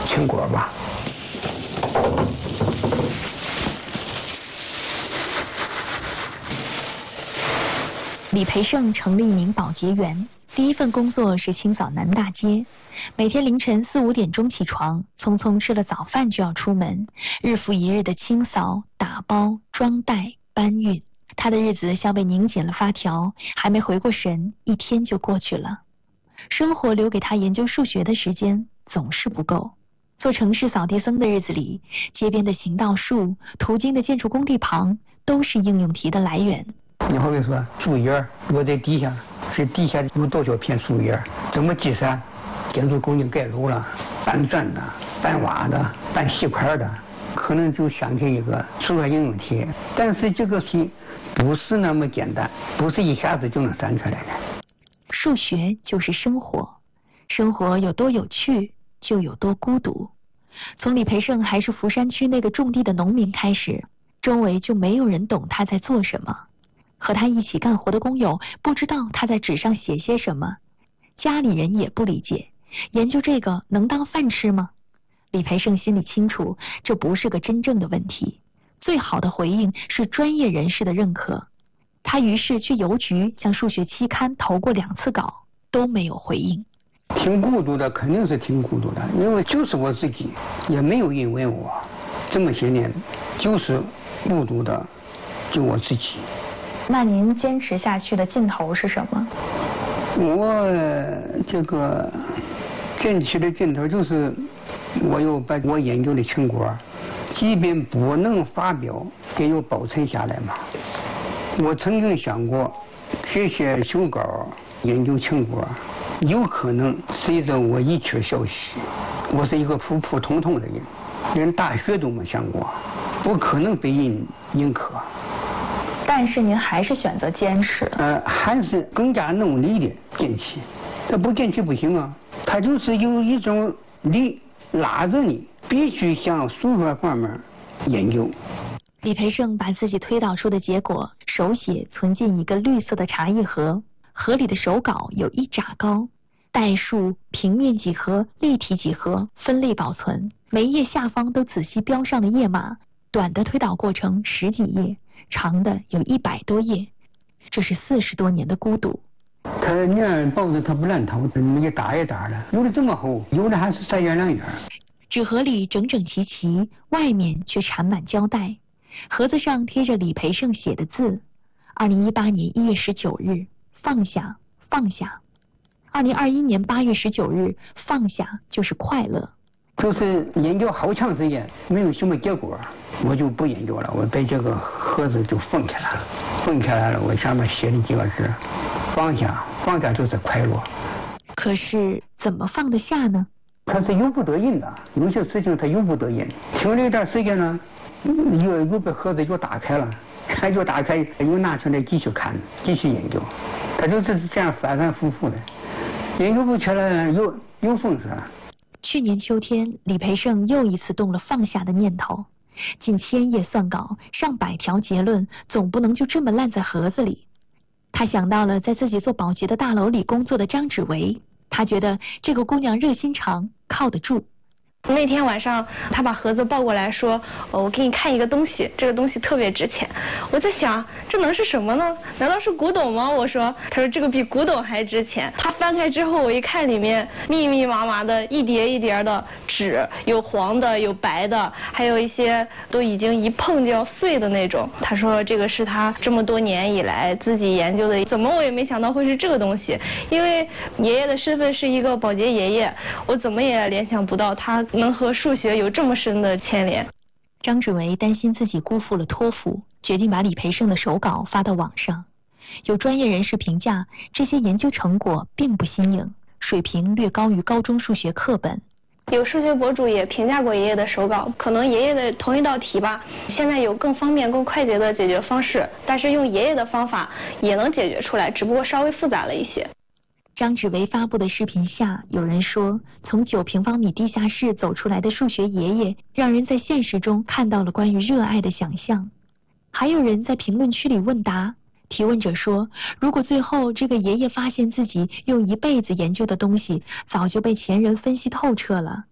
成果吧。 李培盛成了一名保洁员，第一份工作是清扫南大街，每天凌晨4、5点钟起床，匆匆吃了早饭就要出门，日复一日的清扫、打包、装袋、搬运。他的日子像被拧紧了发条，还没回过神，一天就过去了。生活留给他研究数学的时间总是不够。做城市扫地僧的日子里，街边的行道树、途经的建筑工地旁，都是应用题的来源。 你好比说树叶，我在底下，这底下有多少片树叶，怎么计算？建筑工人盖楼了，搬砖的、搬瓦的、搬细块的，可能就想起一个数学应用题。但是这个题不是那么简单，不是一下子就能算出来的。 数学就是生活，生活有多有趣，就有多孤独。从李培盛还是福山区那个种地的农民开始，周围就没有人懂他在做什么。和他一起干活的工友不知道他在纸上写些什么，家里人也不理解，研究这个能当饭吃吗？李培盛心里清楚，这不是个真正的问题，最好的回应是专业人士的认可。他于是去邮局向数学期刊投过2次稿，都没有回应。 挺孤独的，肯定是挺孤独的，因为就是我自己，也没有人问我，这么些年就是孤独的，就我自己。 那您坚持下去的劲头是什么？ 我这个坚持的劲头就是，我要把我研究的成果，即便不能发表，也要保存下来嘛。我曾经想过，这些手稿、研究成果，有可能随着我一去消息。我是一个普普通通的人，连大学都没上过，不可能被人认可。 但是您还是选择坚持。 还是更加努力的坚持。这不坚持不行啊！他就是有一种力拉着你，必须向数学方面研究。 李培盛把自己推导出的结果手写存进一个绿色的茶叶盒，盒里的手稿有1拃高，代数、平面几何、立体几何分类保存，每页下方都仔细标上了页码，短的推导过程10几页，长的有100多页。这是40多年的孤独。 他念报纸他不烂透，一沓一沓的，有的这么厚，有的还是3页2页。 纸盒里整整齐齐，外面却缠满胶带。盒子上贴着李培盛写的字：2018年1月19日，放下，放下。2021年8月19日，放下就是快乐。 就是研究好长时间，没有什么结果，我就不研究了，我把这个盒子就封起来了。封起来了，我上面写了几个字：放下，放下就是快乐。 可是怎么放得下呢？ 他是由不得人的，有些事情他由不得人。停了一段时间呢，又把盒子又打开了，又打开，又拿出来继续看，继续研究。他就是这样反反复复的，研究不起来又封死了。 去年秋天，李培盛又一次动了放下的念头。近1000页算稿，上百条结论，总不能就这么烂在盒子里。他想到了在自己做保洁的大楼里工作的张芷薇，他觉得这个姑娘热心肠，靠得住。 那天晚上他把盒子抱过来说，我给你看一个东西，这个东西特别值钱。我在想这能是什么呢？难道是古董吗？我说，他说这个比古董还值钱。他翻开之后，我一看里面密密麻麻的一叠一叠的纸，有黄的有白的，还有一些都已经一碰就要碎的那种。他说这个是他这么多年以来自己研究的，怎么我也没想到会是这个东西。因为爷爷的身份是一个保洁爷爷，我怎么也联想不到他能和数学有这么深的牵连。 张芷薇担心自己辜负了托付，决定把李培盛的手稿发到网上。有专业人士评价，这些研究成果并不新颖，水平略高于高中数学课本。 有数学博主也评价过爷爷的手稿，可能爷爷的同一道题吧，现在有更方便更快捷的解决方式，但是用爷爷的方法也能解决出来，只不过稍微复杂了一些。 张芷薇发布的视频下，有人说，从9平方米地下室走出来的数学爷爷，让人在现实中看到了关于热爱的想象。还有人在评论区里问答，提问者说，如果最后这个爷爷发现自己用一辈子研究的东西早就被前人分析透彻了，